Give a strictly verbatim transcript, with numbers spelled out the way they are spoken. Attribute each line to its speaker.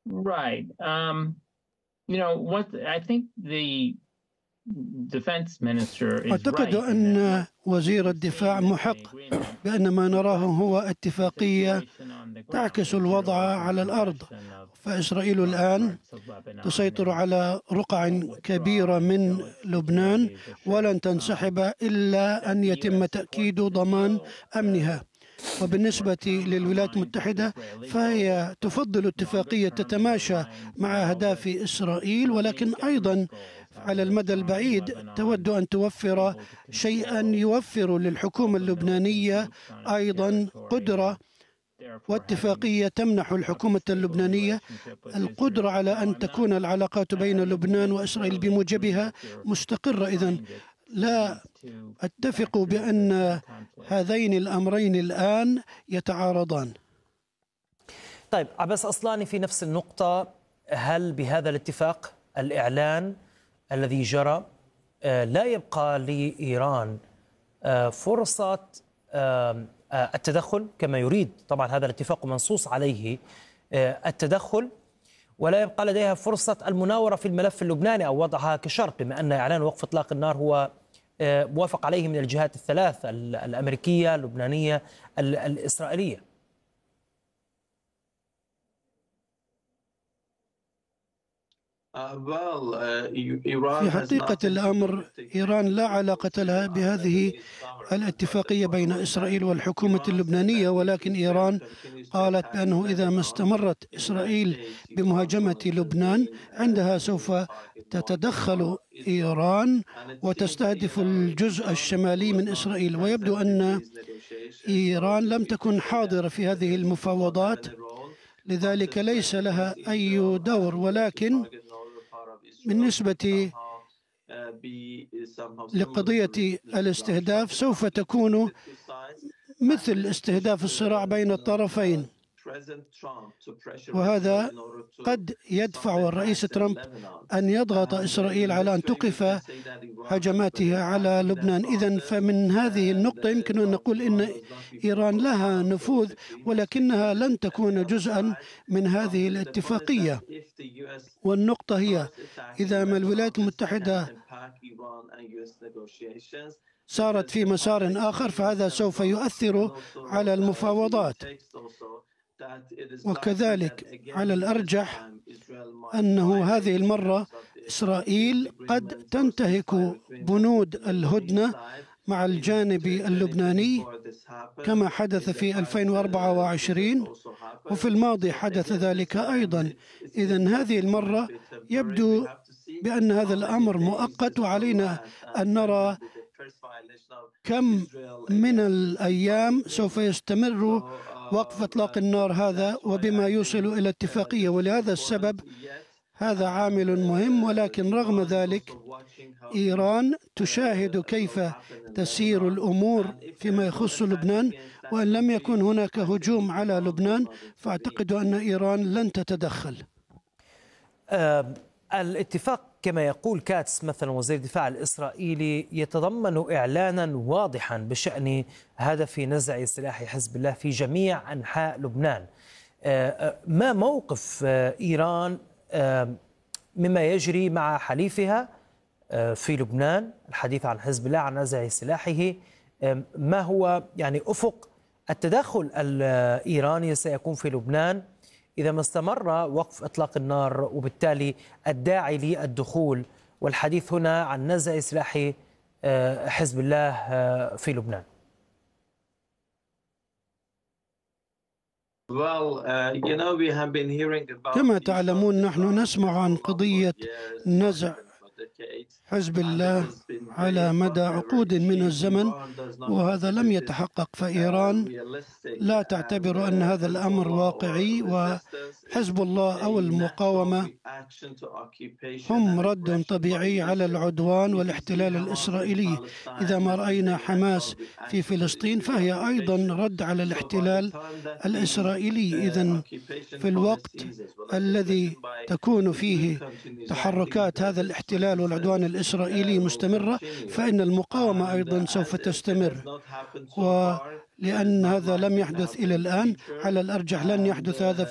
Speaker 1: Right. Um, you know what? I think the defense minister is
Speaker 2: أعتقد
Speaker 1: right in that
Speaker 2: أن
Speaker 1: what
Speaker 2: وزير
Speaker 1: we've
Speaker 2: الدفاع
Speaker 1: seen is an
Speaker 2: محق
Speaker 1: agreement
Speaker 2: بأن ما نراه هو
Speaker 1: reflecting the
Speaker 2: اتفاقية
Speaker 1: situation on the ground,
Speaker 2: تعكس
Speaker 1: the
Speaker 2: الوضع
Speaker 1: zero
Speaker 2: على الأرض.
Speaker 1: retrocession of
Speaker 2: فإسرائيل
Speaker 1: large
Speaker 2: الآن
Speaker 1: parts of Lebanon
Speaker 2: تسيطر
Speaker 1: and
Speaker 2: على رقع
Speaker 1: won't withdraw
Speaker 2: كبيرة من
Speaker 1: until its
Speaker 2: لبنان
Speaker 1: security is assured.
Speaker 2: ولن
Speaker 1: Um,
Speaker 2: تنسحب إلا
Speaker 1: that
Speaker 2: أن
Speaker 1: the U
Speaker 2: يتم
Speaker 1: S supports
Speaker 2: تأكيد
Speaker 1: the
Speaker 2: ضمان
Speaker 1: deal, uh,
Speaker 2: أمنها.
Speaker 1: that
Speaker 2: وبالنسبة
Speaker 1: short-term
Speaker 2: للولايات
Speaker 1: aligns with
Speaker 2: المتحدة
Speaker 1: Israeli goals,
Speaker 2: فهي
Speaker 1: but
Speaker 2: تفضل اتفاقية
Speaker 1: longer term it
Speaker 2: تتماشى
Speaker 1: aligns
Speaker 2: مع
Speaker 1: well
Speaker 2: أهداف
Speaker 1: with
Speaker 2: إسرائيل، ولكن
Speaker 1: Lebanese
Speaker 2: أيضا
Speaker 1: government goals,
Speaker 2: على
Speaker 1: having a
Speaker 2: المدى
Speaker 1: strong
Speaker 2: البعيد تود
Speaker 1: Lebanon
Speaker 2: أن توفر
Speaker 1: able to
Speaker 2: شيئا
Speaker 1: control
Speaker 2: يوفر للحكومة
Speaker 1: all the militant
Speaker 2: اللبنانية
Speaker 1: groups on its
Speaker 2: أيضا
Speaker 1: territory
Speaker 2: قدرة،
Speaker 1: and therefore having
Speaker 2: واتفاقية تمنح
Speaker 1: a
Speaker 2: الحكومة
Speaker 1: stable
Speaker 2: اللبنانية
Speaker 1: relationship with
Speaker 2: القدرة
Speaker 1: Israel.
Speaker 2: على
Speaker 1: So
Speaker 2: أن
Speaker 1: I'm not
Speaker 2: تكون العلاقات
Speaker 1: I-
Speaker 2: بين
Speaker 1: I'm looking
Speaker 2: لبنان
Speaker 1: at this
Speaker 2: وإسرائيل
Speaker 1: literally. I mean,
Speaker 2: بموجبها
Speaker 1: if you're
Speaker 2: مستقرة. إذن
Speaker 1: trying it
Speaker 2: لا
Speaker 1: leads to
Speaker 2: أتفق
Speaker 1: faster
Speaker 2: بأن
Speaker 1: resolution of conflict.
Speaker 2: هذين الأمرين الآن يتعارضان.
Speaker 3: طيب عباس أصلاني، في نفس النقطة، هل بهذا الاتفاق الإعلان الذي جرى لا يبقى لإيران فرصة التدخل كما يريد؟ طبعا هذا الاتفاق منصوص عليه التدخل، ولا يبقى لديها فرصة المناورة في الملف اللبناني أو وضعها كشرط، بما أن إعلان وقف إطلاق النار هو موافق عليه من الجهات الثلاث، الأمريكية، اللبنانية، الإسرائيلية.
Speaker 2: في حقيقة الأمر إيران لا علاقة لها بهذه الاتفاقية بين إسرائيل والحكومة اللبنانية، ولكن إيران قالت بأنه إذا ما استمرت إسرائيل بمهاجمة لبنان عندها سوف تتدخل إيران وتستهدف الجزء الشمالي من إسرائيل. ويبدو أن إيران لم تكن حاضرة في هذه المفاوضات، لذلك ليس لها أي دور. ولكن بالنسبة لقضية الاستهداف سوف تكون مثل استهداف الصراع بين الطرفين، وهذا قد يدفع الرئيس ترامب أن يضغط إسرائيل على أن توقف هجماتها على لبنان. إذن فمن هذه النقطة يمكن أن نقول إن إيران لها نفوذ، ولكنها لن تكون جزءا من هذه الاتفاقية. والنقطة هي إذا ما الولايات المتحدة صارت في مسار آخر فهذا سوف يؤثر على المفاوضات. وكذلك على الأرجح أنه هذه المرة إسرائيل قد تنتهك بنود الهدنة مع الجانب اللبناني كما حدث في ألفين وأربعة وعشرين، وفي الماضي حدث ذلك أيضا. إذن هذه المرة يبدو بأن هذا الأمر مؤقت، وعلينا أن نرى كم من الأيام سوف يستمر وقف إطلاق النار هذا وبما يوصل إلى اتفاقية. ولهذا السبب هذا عامل مهم. ولكن رغم ذلك إيران تشاهد كيف تسير الأمور فيما يخص لبنان، وإن لم يكن هناك هجوم على لبنان فأعتقد أن إيران لن تتدخل.
Speaker 3: أه الاتفاق كما يقول كاتس مثلا وزير الدفاع الإسرائيلي يتضمن إعلانا واضحا بشأن هدف نزع سلاح حزب الله في جميع أنحاء لبنان. ما موقف إيران مما يجري مع حليفها في لبنان، الحديث عن حزب الله، عن نزع سلاحه؟ ما هو يعني أفق التدخل الإيراني سيكون في لبنان إذا ما استمر وقف إطلاق النار، وبالتالي الداعي للدخول والحديث هنا عن نزع سلاح حزب الله في لبنان؟
Speaker 2: كما تعلمون نحن نسمع عن قضية نزع حزب الله على مدى عقود من الزمن، وهذا لم يتحقق. فإيران لا تعتبر أن هذا الأمر واقعي، وحزب الله أو المقاومة هم رد طبيعي على العدوان والاحتلال الإسرائيلي. إذا ما رأينا حماس في فلسطين فهي أيضا رد على الاحتلال الإسرائيلي. إذن في الوقت الذي تكون فيه تحركات هذا الاحتلال والعدوان الإسرائيلي مستمرة فإن المقاومة أيضا سوف تستمر. ولأن هذا لم يحدث إلى الآن على الأرجح لن يحدث هذا